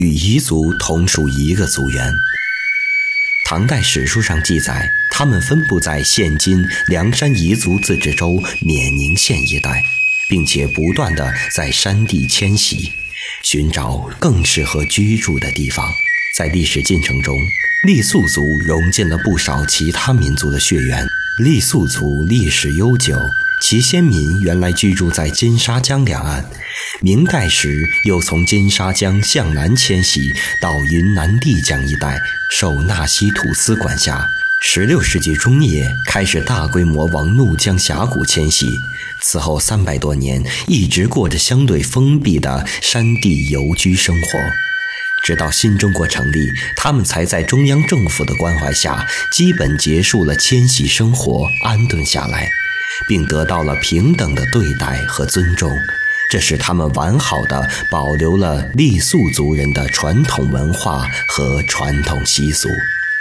与彝族同属一个族源。唐代史书上记载，他们分布在现今凉山彝族自治州冕宁县一带，并且不断地在山地迁徙，寻找更适合居住的地方。在历史进程中，傈僳族融进了不少其他民族的血缘。傈僳族历史悠久，其先民原来居住在金沙江两岸，明代时又从金沙江向南迁徙到云南丽江一带，受纳西土司管辖。16世纪中叶开始大规模往怒江峡谷迁徙，此后300多年一直过着相对封闭的山地游居生活。直到新中国成立，他们才在中央政府的关怀下，基本结束了迁徙生活，安顿下来，并得到了平等的对待和尊重。这使他们完好地保留了傈僳族人的传统文化和传统习俗。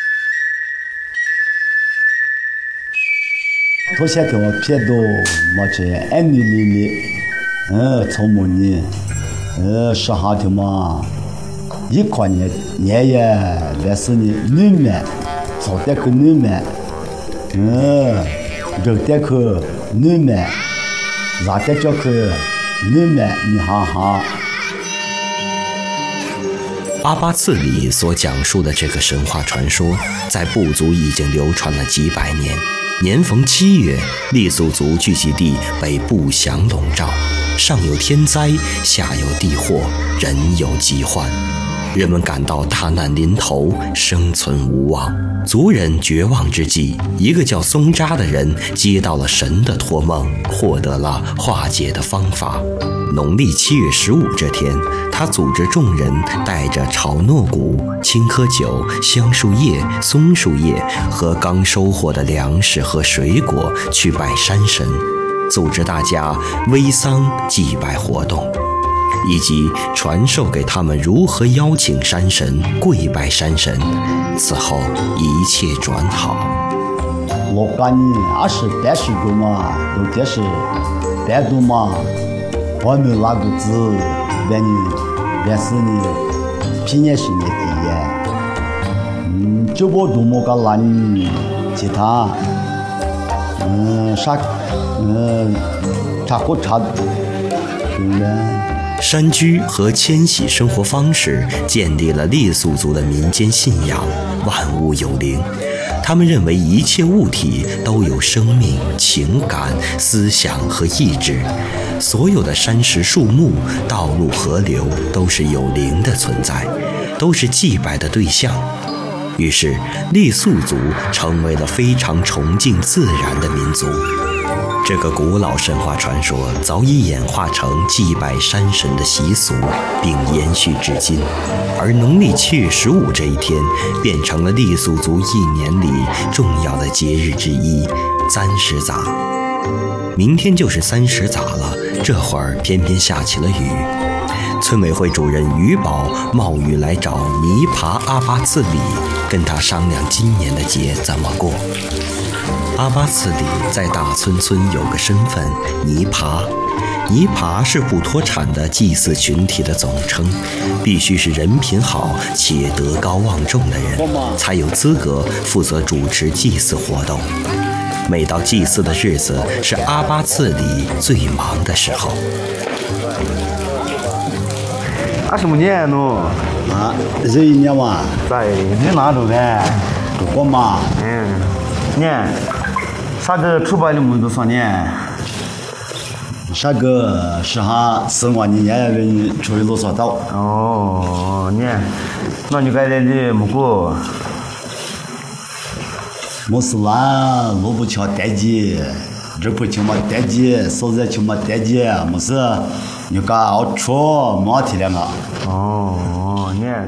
头些给我撇到么子爱你哩哩，从么呢，10号的嘛。一块年也来是你女们，早点去女们，肉点去女们，热点就去女们，你哈哈。 阿巴次里所讲述的这个神话传说，在部族已经流传了几百年。年逢7月，傈僳族聚集地被不祥笼罩，上有天灾，下有地祸，人有疾患。人们感到大难临头，生存无望。族人绝望之际，一个叫松扎的人接到了神的托梦，获得了化解的方法。农历7月15这天，他组织众人带着炒糯谷、青稞酒、香树叶、松树叶和刚收获的粮食和水果去拜山神，组织大家煨桑祭拜活动，以及传授给他们如何邀请山神、跪拜山神。此后一切转好。 我感觉20-30个嘛，有的是带动嘛，我们那个字，但是呢，平年是年底，就我多么个难，其他，差不差， 山居和迁徙生活方式建立了傈僳族的民间信仰，万物有灵。他们认为一切物体都有生命、情感、思想和意志，所有的山石、树木、道路、河流都是有灵的存在，都是祭拜的对象。于是，傈僳族成为了非常崇敬自然的民族。这个古老神话传说早已演化成祭拜山神的习俗，并延续至今。而农历7月15这一天，变成了傈僳族一年里重要的节日之一——簪石杂。明天就是簪石杂了，这会儿偏偏下起了雨。村委会主任于宝冒雨来找尼爬阿巴次里，跟他商量今年的节怎么过。阿巴次里在大村村有个身份尼爬，尼爬是不脱产的祭祀群体的总称，必须是人品好且德高望重的人，才有资格负责主持祭祀活动。每到祭祀的日子，是阿巴次里最忙的时候。 25年喏， 这一年嘛， 在你哪住的？ 我嘛， 年，啥个出版的么子说呢？ 啥个是哈4万年也给你出去路上走。 哦，年，那你该来的么个？ 没事啦，路不桥带机，这不就嘛带机，手在就嘛带机，没事，你干我出没提两个。 哦，年。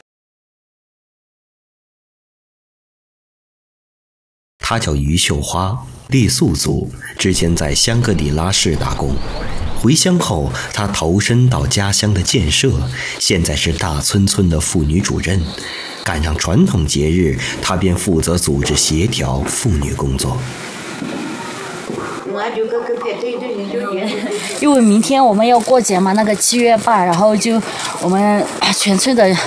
她叫于秀花，傈僳族，之前在香格里拉市打工。回乡后，她投身到家乡的建设，现在是大村村的妇女主任。赶上传统节日，她便负责组织协调妇女工作。 因为明天我们要过节嘛，那个7月8，然后就我们全村的